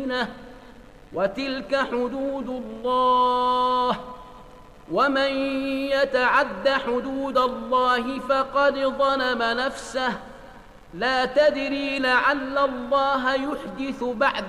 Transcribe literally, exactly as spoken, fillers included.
بينة وتلك حدود الله ومن يتعد حدود الله فقد ظلم نفسه لا تدري لعل الله يحدث بعد